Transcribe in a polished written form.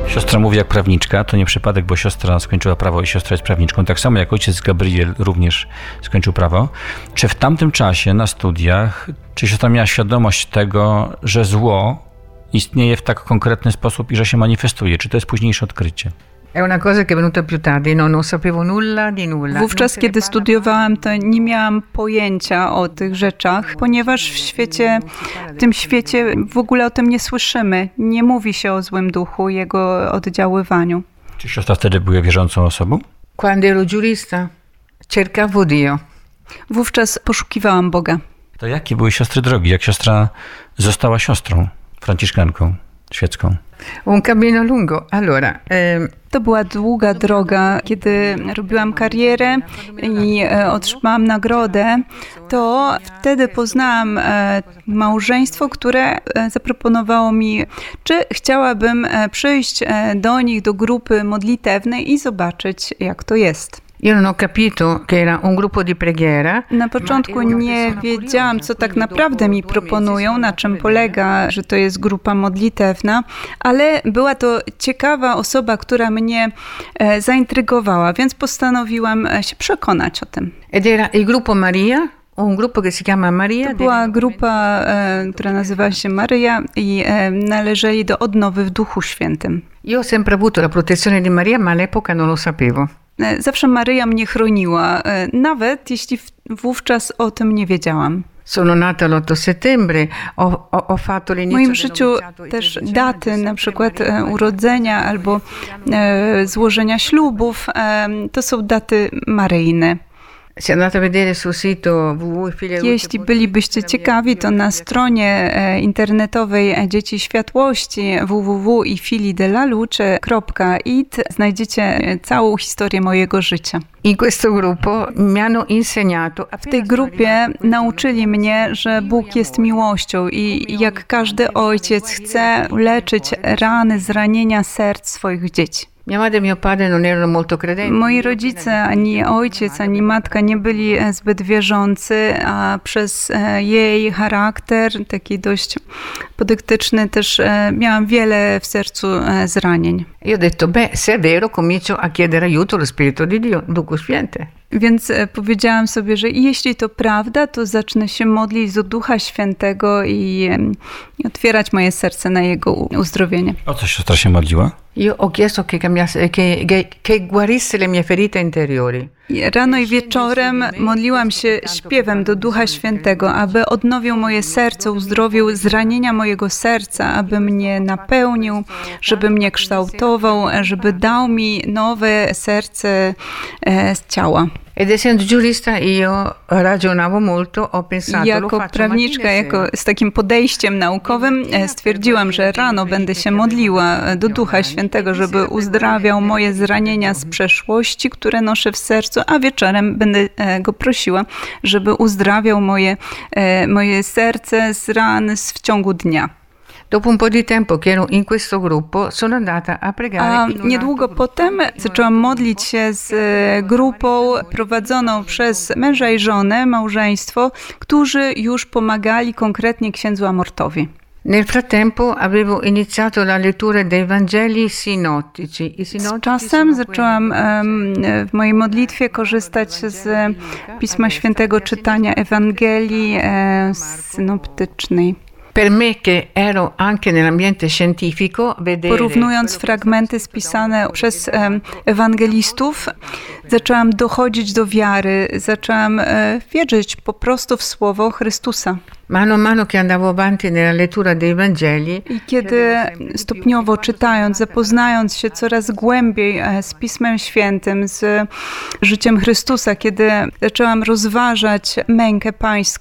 Siostra mówi jak prawniczka, to nie przypadek, bo siostra skończyła prawo i siostra jest prawniczką. Tak samo jak ojciec Gabriel również skończył prawo. Czy w tamtym czasie na studiach, czy siostra miała świadomość tego, że zło istnieje w tak konkretny sposób i że się manifestuje? Czy to jest późniejsze odkrycie? Wówczas, kiedy studiowałam, to nie miałam pojęcia o tych rzeczach, ponieważ w tym świecie w ogóle o tym nie słyszymy. Nie mówi się o złym duchu, jego oddziaływaniu. Czy siostra wtedy była wierzącą osobą? Quando ero giurista, cercavo Dio. Wówczas poszukiwałam Boga. To jakie były siostry drogi? Jak siostra została siostrą, franciszkanką, świecką? Un cammino lungo. Allora, to była długa droga. Kiedy robiłam karierę i otrzymałam nagrodę, to wtedy poznałam małżeństwo, które zaproponowało mi, czy chciałabym przyjść do nich, do grupy modlitewnej i zobaczyć, jak to jest. Io non ho capito che era un gruppo di preghiera. Na początku nie wiedziałam, co tak naprawdę mi proponują, na czym polega, że to jest grupa modlitewna, ale była to ciekawa osoba, która mnie zaintrygowała, więc postanowiłam się przekonać o tym. Ed era il gruppo Maria. Un gruppo che si chiama Maria. To była grupa, która nazywała się Maryja i należeli do odnowy w Duchu Świętym. Io ho sempre avuto la protezione di Maria, ma all'epoca non lo sapevo. Zawsze Maryja mnie chroniła, nawet jeśli wówczas o tym nie wiedziałam. Sono nata l'8 settembre, ho fatto l'inizio. W moim życiu też daty, na przykład urodzenia albo złożenia ślubów, to są daty maryjne. Jeśli bylibyście ciekawi, to na stronie internetowej Dzieci Światłości www.ifilidellaluce.it znajdziecie całą historię mojego życia. W tej grupie nauczyli mnie, że Bóg jest miłością i jak każdy ojciec chce leczyć rany, zranienia serc swoich dzieci. Moi rodzice, ani ojciec, ani matka nie byli zbyt wierzący, a przez jej charakter, taki dość podyktyczny, też miałam wiele w sercu zranień. Io ho detto, se è vero, comincio a chiedere aiuto allo Spirito di Dio, Duchu Święty. Więc powiedziałam sobie, że jeśli to prawda, to zacznę się modlić do Ducha Świętego i otwierać moje serce na Jego uzdrowienie. O co siostra się modliła? Io ho chiesto che guarisse le mie ferite interiori. Rano i wieczorem modliłam się śpiewem do Ducha Świętego, aby odnowił moje serce, uzdrowił zranienia mojego serca, aby mnie napełnił, żeby mnie kształtował, żeby dał mi nowe serce z ciała. Ed essendo giurista io ragionavo molto, ho pensato, jako prawniczka, z takim podejściem naukowym stwierdziłam, że rano będę się modliła do Ducha Świętego, żeby uzdrawiał moje zranienia z przeszłości, które noszę w sercu, a wieczorem będę go prosiła, żeby uzdrawiał moje serce z ran w ciągu dnia. Dopo un po' di tempo che ero in questo gruppo, sono andata a pregare. Niedługo potem zaczęłam modlić się z grupą prowadzoną przez męża i żonę, małżeństwo, którzy już pomagali konkretnie księdzu Amortowi. Nel frattempo avevo iniziato la lettura dei Vangeli sinottici. Z czasem zaczęłam w mojej modlitwie korzystać z Pisma Świętego, czytania Ewangelii synoptycznej. Per me che ero anche nell'ambiente scientifico, porównując fragmenty spisane przez ewangelistów, zaczęłam dochodzić do wiary, zaczęłam wierzyć po prostu w słowo Chrystusa. Mano a mano che andavo avanti nella lettura dei Vangeli, i kiedy stopniowo czytając, zapoznając się coraz głębiej z Pismem Świętym, z życiem Chrystusa, kiedy zaczęłam rozważać mękę pańską,